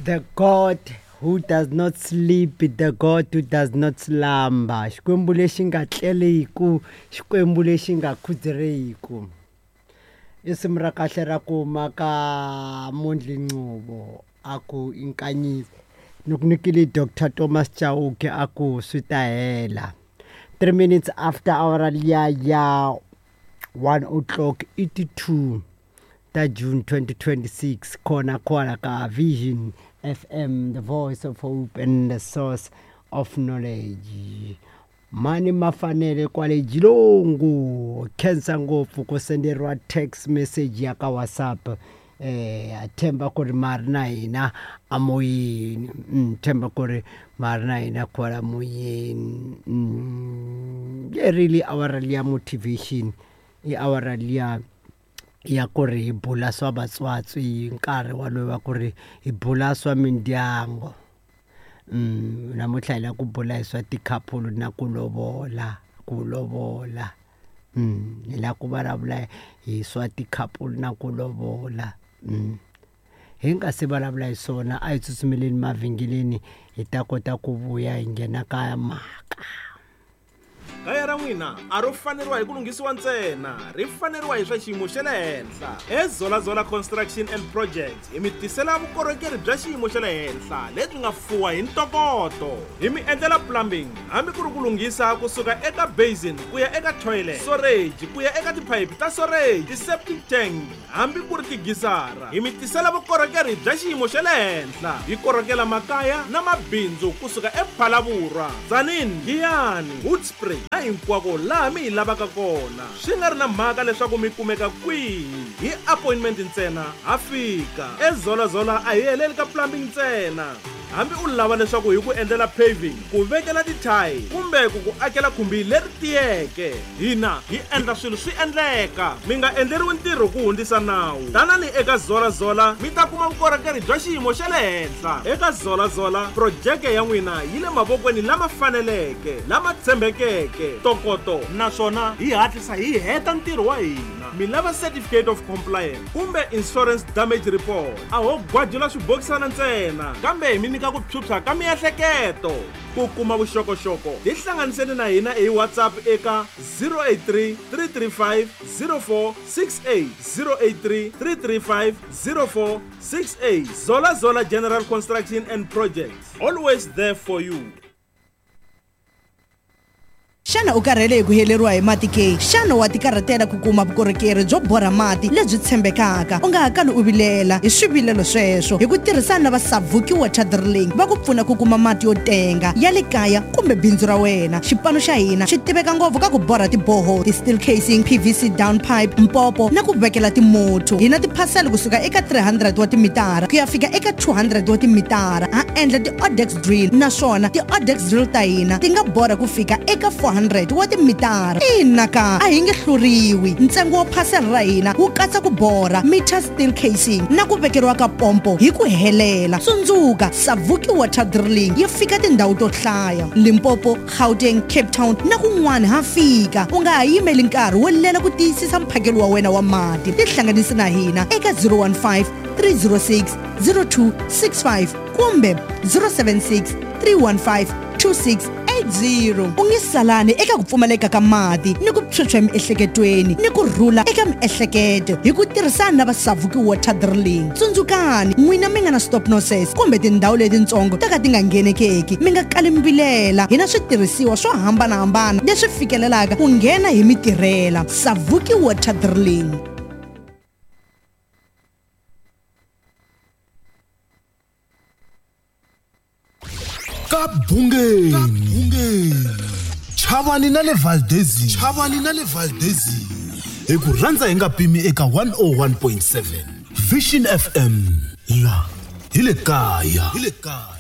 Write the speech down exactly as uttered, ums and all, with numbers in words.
The God who does not sleep, the God who does not slumber. Xikwembu lexi nga tleliku, xikwembu lexi nga khudzeriku. Isimu ra kahle ra ku maka Mondli Ncube aku inkanyisi. Nukunikili Doctor Thomas Chauke aku switahela. Three minutes after our ya ya one o'clock eighty-two ta June twenty twenty-six kona kona ka Vision F M, the voice of hope and the source of knowledge. Mani mafanele kwale jilongo kensa ngopfu ku senderwa text message ya ka WhatsApp. Eh, athemba ku ri mari na hina amoyeni, mm, themba ku ri mari na hina kwala moyeni. mm, yeah, really our liya motivation i our liya ya ku ri hi bula swa vatswatsi hi nkarhi walowo wa ku ri hi bula swa mindyangu. mm, namuntlha hi la ku bula hi swa tikhaphulu na ku lovola ku lovola mm, hi la ku vulavula hi swa tikhaphulu na ku lovola. Mm. Hi nga se vulavula hi swona a hi tsutsumeleni mavhengeleni hi ta kota ku vuya hi nghena ka mhaka. Kaya ra n'wina a ro faneriwa hi ku lunghisiwa ntsena, ri faneriwa hi swa xiyimo xa le henhla. eZola Zola Construction and Projects hi mi tisela vukorhokeri bya xiyimo xa le henhla lebyi nga fuwa hi ntokoto. Hi mi endlela plumbing hambi ku ri ku lunghisa kusuka eka basin ku ya eka toilet, storage ku ya eka tiphayiphi ta storage, ti-septic tank hambi ku ri tigisara. Hi mi tisela vukorhokeri bya xiyimo xa le henhla. Hi korhokela makaya na mabindzu kusuka ePhalavurwa, Tzaneen, Giyani, Hoedspruit na hinkwako laha mi hi lavaka kona. Swi nga ri na mhaka leswaku mi kumeka kwihi, hi appointment ntsena ha fika. eZola Zola a hi heleli ka plumbing ntsena, hambi u lava leswaku hi ku endlela paving, ku vekela tithayili kumbe ku ku akela khumbi leri tiyeke, hina hi endla swilo swi endleka. Mi nga endleriwi ntirho ku hundzisa nawu. Tanani eka Zola Zola mi ta kuma vukorhokeri bya xiyimo xa le henhla. Eka Zola Zola projeke ya n'wina yi le mavokweni lama faneleke, lama tshembekeke, tokoto, naswona hi hatlisa hi heta ntirho wa hina. Mi lava certificate of compliance kumbe insurance damage report, a ho gwajula swibokisana ntsena, kambe mi nyika ku phyuphya ka miehleketo. Ku kuma vuxokoxoko tihlanganiseni na hina hi WhatsApp eka zero eight three, three three five, zero four six eight, zero eight three, three three five, zero four six eight. Zola Zola General Construction and Projects, always there for you. Xana u karhele hi ku heleriwa hi mati ke? Xana wa tikarhatela ku kuma vukorhokeri byo borha mati lebyi tshembekaka? U nga hakali u vilela hi swivilelo sweswo. Hi ku tirhisana na va Savuki Water Drilling va ku pfuna ku kuma mati yo tenga ya le kaya kumbe bindzu ra wena. Xipano xa hina xi tiveka ngopfu ka ku borha tiboho, ti-steel casing, P V C downpipe, mpopo na ku vekela timoto. Hina tiphasela kusuka eka three hundred wa timitara ku ya fika eka two hundred wa timitara. Ha endla ti-Odex drill, naswona ti-Odex drill ta hina ti nga borha ku fika eka four hundred wa timitara. Ina ka a hi nge hluriwi. Ntsengo wa phasela ra hina wu katsa ku borha meter steel casing na ku vekeriwa ka pompo hi ku helela. Tsundzuka, Savuki Water Drilling yi fika tindhawu to hlaya, Limpopo, Gauteng, Cape Town na kun'wana ha fika. U nga ha yimeli nkarhi wo lela ku tiyisisa mphakelo wa wena wa mati. Tihlanganisi na hina eka zero one five, three zero six, zero two six five kumbe zero seven six, three one five, two six eight zero. U nge salani eka ku pfumaleka ka mati ni ku phyuphya emiehleketweni ni ku rhula eka miehleketo hi ku tirhisana na va Savuki Water Drilling. Tsundzukani, n'wina mi nga na stop nonsense kumbe tindhawu letitsongo ta ka ti nga nghenekeki, mi nga kali mi vilela. Hi na switirhisiwa swo hambanahambana leswi fikelelaka ku nghena hi mitirhela. Savuki Water Drilling. Kabungeni Chavani na le Valdezi Chavani na le Valdezi hi ku rhandza hi nga pimi eka one oh one point seven Vision F M la hi le kaya hi le kaya.